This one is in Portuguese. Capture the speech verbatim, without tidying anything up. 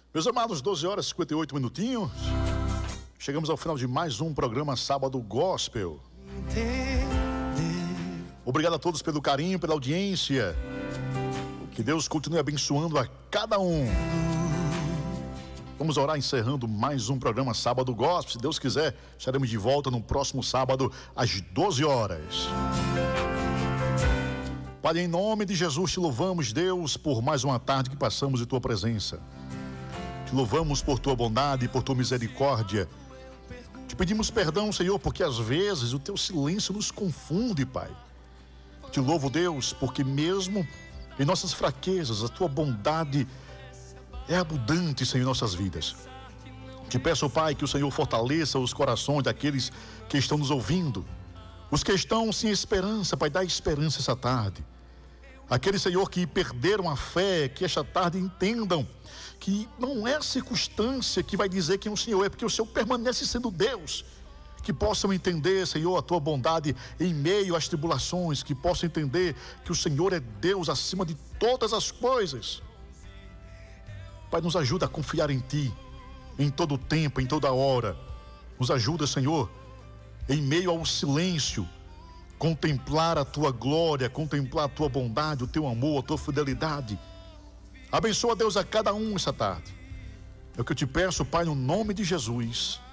Meus amados, doze horas e cinquenta e oito minutinhos. Chegamos ao final de mais um programa Sábado Gospel. Obrigado a todos pelo carinho, pela audiência. Que Deus continue abençoando a cada um. Vamos orar encerrando mais um programa Sábado Gospel. Se Deus quiser, estaremos de volta no próximo sábado às doze horas. Pai, em nome de Jesus, te louvamos, Deus, por mais uma tarde que passamos em tua presença. Te louvamos por tua bondade e por tua misericórdia. Te pedimos perdão, Senhor, porque às vezes o teu silêncio nos confunde, Pai. Te louvo, Deus, porque mesmo em nossas fraquezas, a tua bondade é abundante, Senhor, em nossas vidas. Te peço, Pai, que o Senhor fortaleça os corações daqueles que estão nos ouvindo. Os que estão sem esperança, Pai, dá esperança essa tarde. Aqueles, Senhor, que perderam a fé, que esta tarde entendam que não é a circunstância que vai dizer quem o Senhor é, porque o Senhor permanece sendo Deus. Que possam entender, Senhor, a tua bondade em meio às tribulações, que possam entender que o Senhor é Deus acima de todas as coisas. Pai, nos ajuda a confiar em Ti, em todo o tempo, em toda hora. Nos ajuda, Senhor, em meio ao silêncio, contemplar a Tua glória, contemplar a Tua bondade, o Teu amor, a Tua fidelidade. Abençoa, Deus, a cada um essa tarde. É o que eu te peço, Pai, no nome de Jesus.